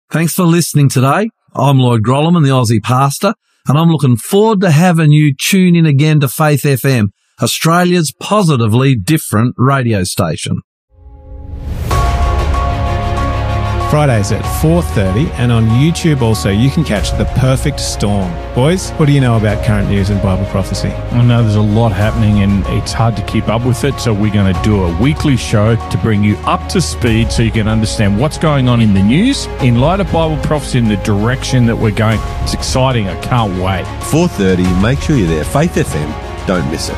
Thanks for listening today. I'm Lloyd Grolleman, the Aussie pastor, and I'm looking forward to having you tune in again to Faith FM, Australia's positively different radio station. Fridays at 4:30, and on YouTube also you can catch The Perfect Storm. Boys, what do you know about current news and Bible prophecy? I know there's a lot happening and it's hard to keep up with it, so we're going to do a weekly show to bring you up to speed so you can understand what's going on in the news in light of Bible prophecy and the direction that we're going. It's exciting. I can't wait. 4:30, make sure you're there. Faith FM, don't miss it.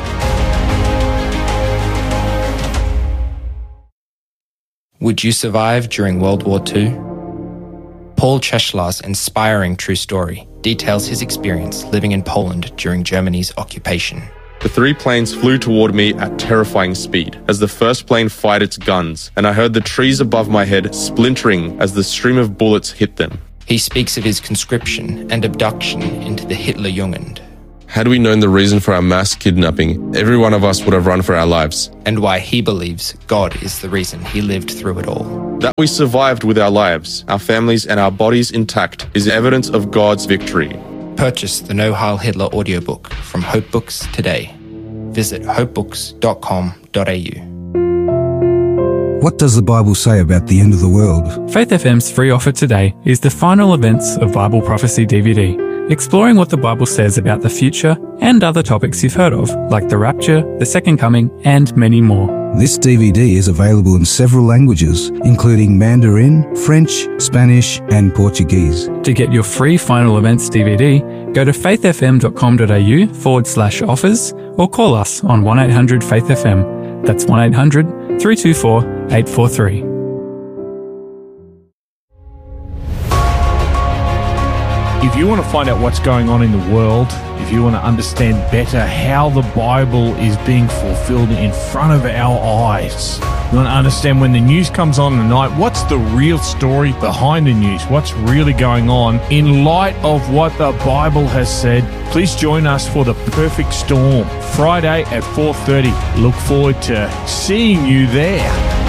Would you survive during World War II? Paul Cheshlar's inspiring true story details his experience living in Poland during Germany's occupation. The 3 planes flew toward me at terrifying speed as the first plane fired its guns, and I heard the trees above my head splintering as the stream of bullets hit them. He speaks of his conscription and abduction into the Hitlerjugend. Had we known the reason for our mass kidnapping, every one of us would have run for our lives. And why he believes God is the reason he lived through it all. That we survived with our lives, our families and our bodies intact is evidence of God's victory. Purchase the No Heil Hitler audiobook from Hope Books today. Visit hopebooks.com.au. What does the Bible say about the end of the world? Faith FM's free offer today is the final events of Bible Prophecy DVD, exploring what the Bible says about the future and other topics you've heard of, like the rapture, the second coming, and many more. This DVD is available in several languages, including Mandarin, French, Spanish, and Portuguese. To get your free final events DVD, go to faithfm.com.au/offers or call us on 1-800-FAITH-FM. That's 1-800-324-843. If you want to find out what's going on in the world, if you want to understand better how the Bible is being fulfilled in front of our eyes, you want to understand when the news comes on at night, what's the real story behind the news? What's really going on in light of what the Bible has said? Please join us for The Perfect Storm, Friday at 4:30. Look forward to seeing you there.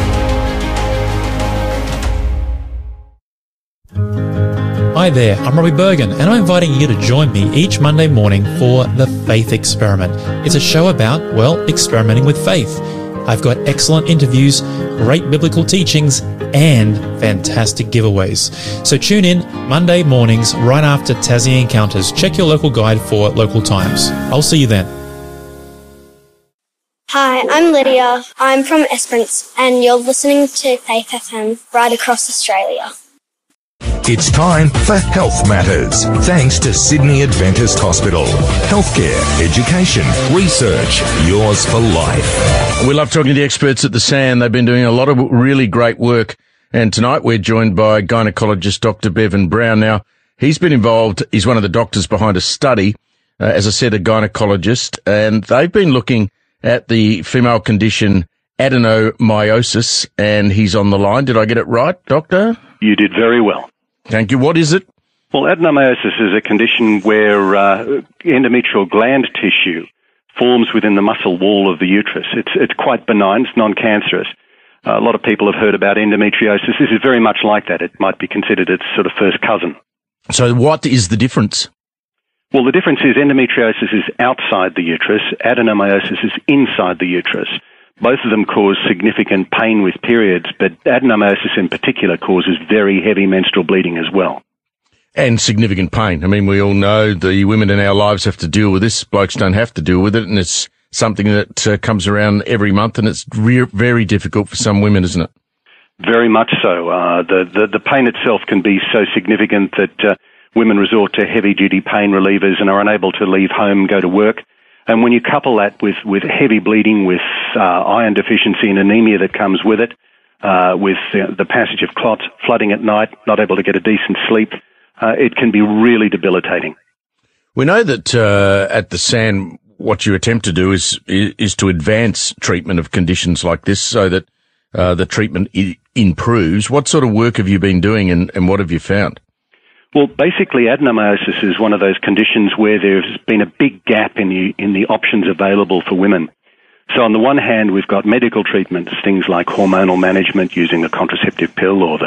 Hi there, I'm Robbie Bergen, and I'm inviting you to join me each Monday morning for The Faith Experiment. It's a show about, well, experimenting with faith. I've got excellent interviews, great biblical teachings, and fantastic giveaways. So tune in Monday mornings right after Tassie Encounters. Check your local guide for local times. I'll see you then. Hi, I'm Lydia. I'm from Esperance, and you're listening to Faith FM right across Australia. It's time for Health Matters, thanks to Sydney Adventist Hospital. Healthcare, education, research, yours for life. We love talking to the experts at the SAN. They've been doing a lot of really great work. And tonight we're joined by gynaecologist Dr. Bevan Brown. Now, he's been involved, he's one of the doctors behind a study, as I said, a gynaecologist, and they've been looking at the female condition adenomyosis, and he's on the line. Did I get it right, Doctor? You did very well. Thank you. What is it? Well, adenomyosis is a condition where endometrial gland tissue forms within the muscle wall of the uterus. It's quite benign. It's non-cancerous. A lot of people have heard about endometriosis. This is very much like that. It might be considered its sort of first cousin. So what is the difference? Well, the difference is endometriosis is outside the uterus. Adenomyosis is inside the uterus. Both of them cause significant pain with periods, but adenomyosis in particular causes very heavy menstrual bleeding as well. And significant pain. I mean, we all know the women in our lives have to deal with this. Blokes don't have to deal with it, and it's something that comes around every month, and it's very difficult for some women, isn't it? Very much so. The pain itself can be so significant that women resort to heavy-duty pain relievers and are unable to leave home, go to work. And when you couple that with heavy bleeding, with iron deficiency and anemia that comes with it, with the passage of clots, flooding at night, not able to get a decent sleep, it can be really debilitating. We know that at the SAN, what you attempt to do is to advance treatment of conditions like this so that the treatment improves. What sort of work have you been doing, and what have you found? Well, basically, adenomyosis is one of those conditions where there's been a big gap in the options available for women. So on the one hand, we've got medical treatments, things like hormonal management using the contraceptive pill or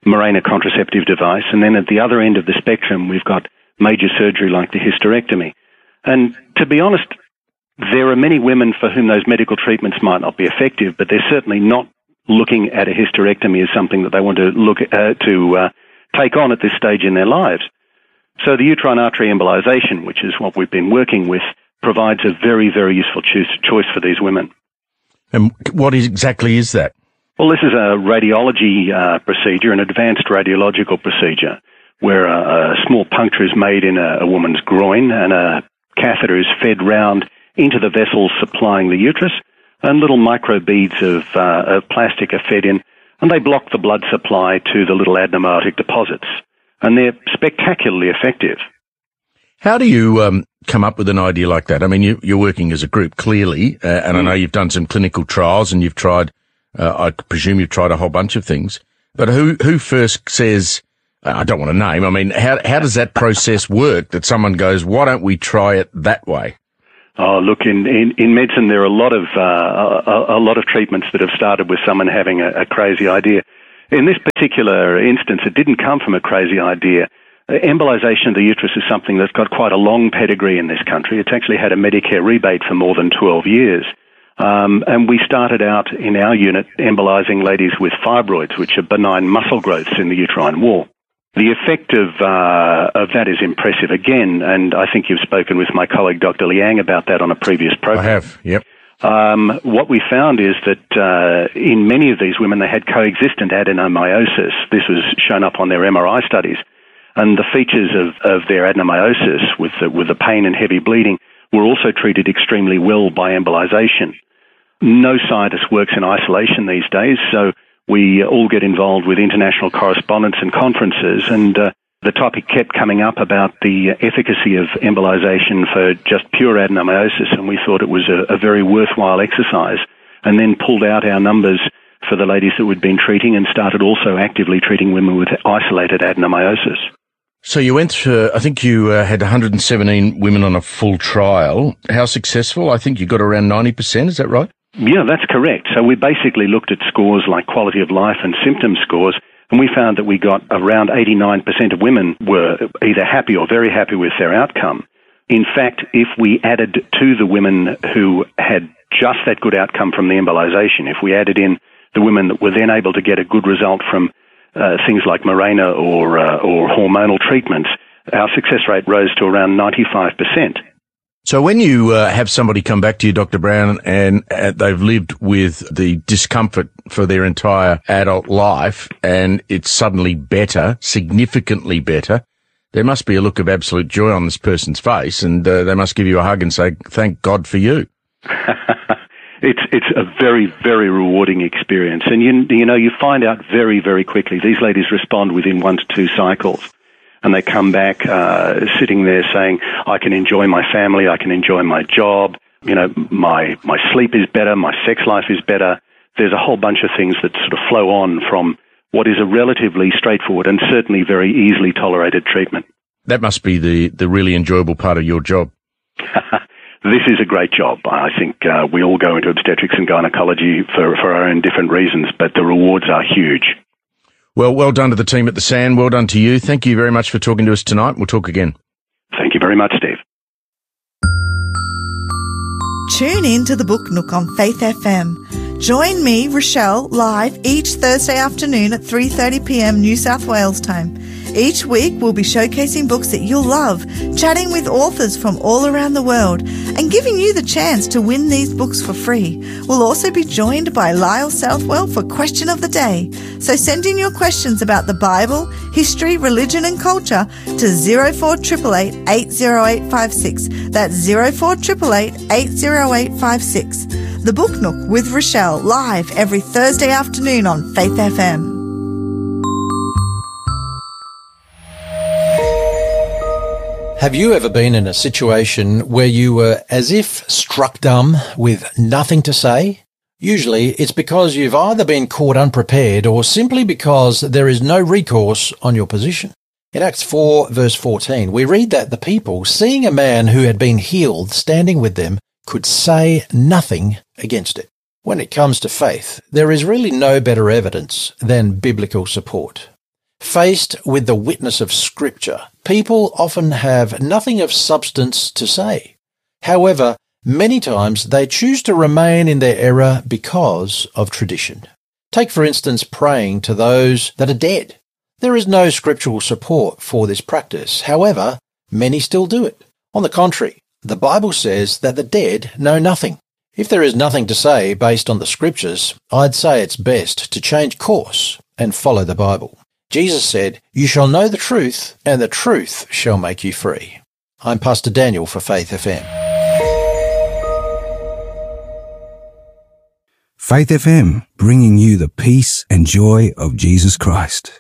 Mirena contraceptive device. And then at the other end of the spectrum, we've got major surgery like the hysterectomy. And to be honest, there are many women for whom those medical treatments might not be effective, but they're certainly not looking at a hysterectomy as something that they want to take on at this stage in their lives. So the uterine artery embolization, which is what we've been working with, provides a very, very useful choice for these women. And what exactly is that? Well, this is a radiology procedure, an advanced radiological procedure, where a small puncture is made in a woman's groin and a catheter is fed round into the vessels supplying the uterus, and little micro beads of plastic are fed in, and they block the blood supply to the little adenomyotic deposits. And they're spectacularly effective. How do you come up with an idea like that? I mean, you're working as a group, clearly, and I know you've done some clinical trials and you've tried, I presume you've tried a whole bunch of things. But who first says, I don't want to name, I mean, how does that process work that someone goes, why don't we try it that way? Oh, look, in medicine there are a lot of treatments that have started with someone having a crazy idea. In this particular instance, it didn't come from a crazy idea. Embolization of the uterus is something that's got quite a long pedigree in this country. It's actually had a Medicare rebate for more than 12 years. And we started out in our unit embolizing ladies with fibroids, which are benign muscle growths in the uterine wall. The effect of that is impressive again, and I think you've spoken with my colleague Dr. Liang about that on a previous program. I have, yep. What we found is that in many of these women, they had coexistent adenomyosis. This was shown up on their MRI studies. And the features of their adenomyosis with the pain and heavy bleeding were also treated extremely well by embolization. No scientist works in isolation these days, so we all get involved with international correspondence and conferences, and the topic kept coming up about the efficacy of embolization for just pure adenomyosis, and we thought it was a very worthwhile exercise, and then pulled out our numbers for the ladies that we'd been treating and started also actively treating women with isolated adenomyosis. So you went through, I think you had 117 women on a full trial. How successful? I think you got around 90%, is that right? Yeah, that's correct. So we basically looked at scores like quality of life and symptom scores, and we found that we got around 89% of women were either happy or very happy with their outcome. In fact, if we added to the women who had just that good outcome from the embolization, if we added in the women that were then able to get a good result from things like Mirena or hormonal treatments, our success rate rose to around 95%. So when you have somebody come back to you, Dr. Brown, and they've lived with the discomfort for their entire adult life and it's suddenly better, significantly better, there must be a look of absolute joy on this person's face, and they must give you a hug and say, thank God for you. It's a very, very rewarding experience. And you find out very, very quickly. These ladies respond within 1 to 2 cycles. And they come back sitting there saying, I can enjoy my family, I can enjoy my job, my sleep is better, my sex life is better. There's a whole bunch of things that sort of flow on from what is a relatively straightforward and certainly very easily tolerated treatment. That must be the really enjoyable part of your job. This is a great job. I think we all go into obstetrics and gynecology for our own different reasons, but the rewards are huge. Well done to the team at the SAN. Well done to you. Thank you very much for talking to us tonight. We'll talk again. Thank you very much, Steve. Tune in to the Book Nook on Faith FM. Join me, Rochelle, live each Thursday afternoon at 3:30 p.m. New South Wales time. Each week we'll be showcasing books that you'll love, chatting with authors from all around the world, and giving you the chance to win these books for free. We'll also be joined by Lyle Southwell for Question of the Day. So send in your questions about the Bible, history, religion and culture to 04888 80856. That's 04888 80856. The Book Nook with Rochelle, live every Thursday afternoon on Faith FM. Have you ever been in a situation where you were as if struck dumb with nothing to say? Usually it's because you've either been caught unprepared or simply because there is no recourse on your position. In Acts 4 verse 14, we read that the people, seeing a man who had been healed standing with them, could say nothing against it. When it comes to faith, there is really no better evidence than biblical support. Faced with the witness of Scripture, people often have nothing of substance to say. However, many times they choose to remain in their error because of tradition. Take, for instance, praying to those that are dead. There is no scriptural support for this practice. However, many still do it. On the contrary, the Bible says that the dead know nothing. If there is nothing to say based on the Scriptures, I'd say it's best to change course and follow the Bible. Jesus said, "You shall know the truth, and the truth shall make you free." I'm Pastor Daniel for Faith FM. Faith FM, bringing you the peace and joy of Jesus Christ.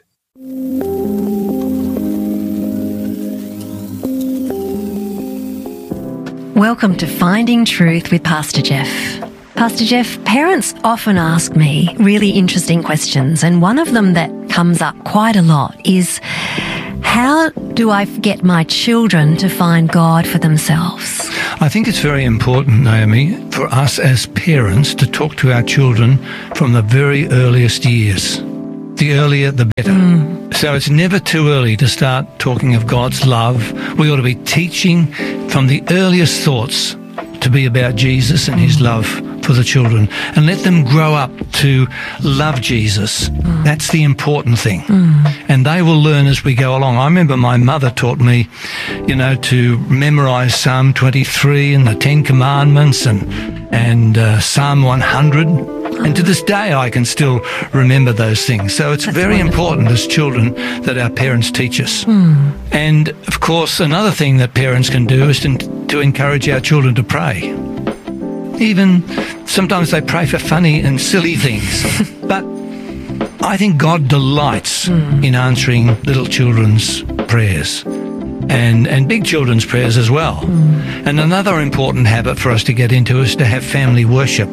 Welcome to Finding Truth with Pastor Jeff. Pastor Jeff, parents often ask me really interesting questions, and one of them that comes up quite a lot is, how do I get my children to find God for themselves? I think it's very important, Naomi, for us as parents to talk to our children from the very earliest years. The earlier, the better. So it's never too early to start talking of God's love. We ought to be teaching from the earliest thoughts to be about Jesus and his love for the children, and let them grow up to love Jesus. That's the important thing. And they will learn as we go along. I remember my mother taught me, to memorize Psalm 23 and the 10 Commandments and Psalm 100. And to this day, I can still remember those things. So it's very important as children that our parents teach us. And, of course, another thing that parents can do is to encourage our children to pray. Even sometimes they pray for funny and silly things. But I think God delights in answering little children's prayers and big children's prayers as well. And another important habit for us to get into is to have family worship.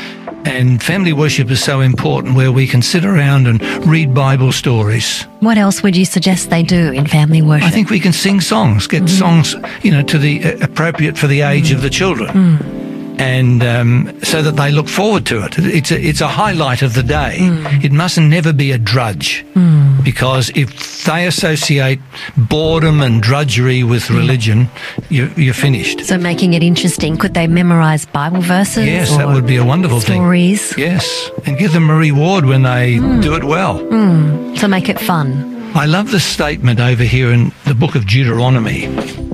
And family worship is so important, where we can sit around and read Bible stories. What else would you suggest they do in family worship? I think we can sing songs, get songs, to the appropriate for the age of the children. And so that they look forward to it. It's a highlight of the day. It mustn't never be a drudge, because if they associate boredom and drudgery with religion, you're finished. So making it interesting, could they memorize Bible verses? Yes, that would be a wonderful stories? Thing. Yes, and give them a reward when they do it well. So make it fun. I love the statement over here in the book of Deuteronomy,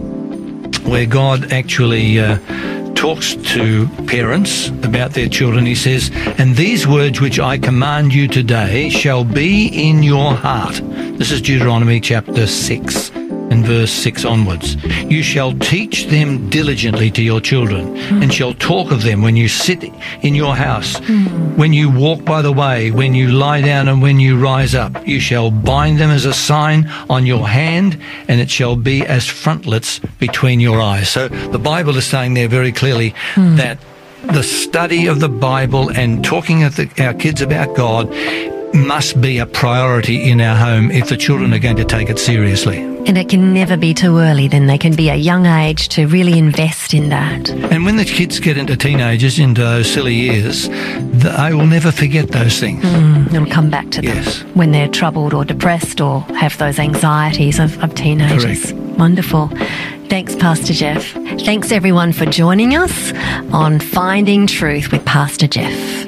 where God actually talks to parents about their children. He says, "And these words which I command you today shall be in your heart." This is Deuteronomy chapter 6 and verse 6 onwards. "You shall teach them diligently to your children, and shall talk of them when you sit in your house, when you walk by the way, when you lie down, and when you rise up. You shall bind them as a sign on your hand, and it shall be as frontlets between your eyes." So the Bible is saying there very clearly that the study of the Bible and talking of our kids about God must be a priority in our home if the children are going to take it seriously. And it can never be too early. Then they can be a young age to really invest in that. And when the kids get into teenagers, into those silly years, they will never forget those things. They'll come back to them when they're troubled or depressed or have those anxieties of teenagers. Correct. Wonderful. Thanks, Pastor Jeff. Thanks, everyone, for joining us on Finding Truth with Pastor Jeff.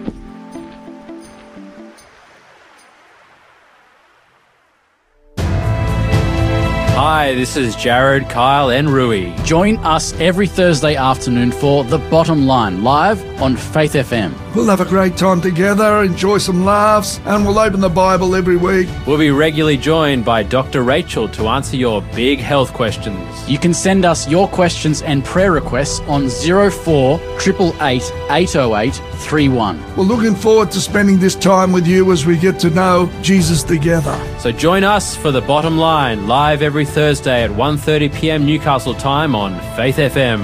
Hi, this is Jared, Kyle and Rui. Join us every Thursday afternoon for The Bottom Line, live on Faith FM. We'll have a great time together, enjoy some laughs, and we'll open the Bible every week. We'll be regularly joined by Dr. Rachel to answer your big health questions. You can send us your questions and prayer requests on 04 888 808 31. We're looking forward to spending this time with you as we get to know Jesus together. So join us for The Bottom Line, live every Thursday at 1:30 p.m. Newcastle time on Faith FM.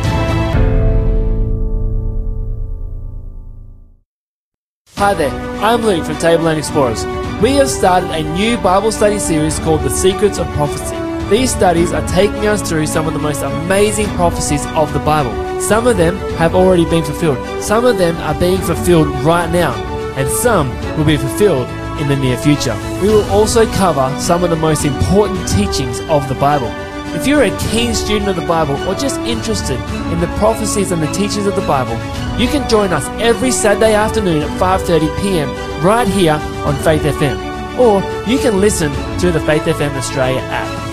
Hi there, I'm Luke from Tableland Explorers. We have started a new Bible study series called The Secrets of Prophecy. These studies are taking us through some of the most amazing prophecies of the Bible. Some of them have already been fulfilled. Some of them are being fulfilled right now. And some will be fulfilled in the near future. We will also cover some of the most important teachings of the Bible. If you're a keen student of the Bible or just interested in the prophecies and the teachings of the Bible, you can join us every Saturday afternoon at 5:30 p.m. right here on Faith FM. Or you can listen to the Faith FM Australia app.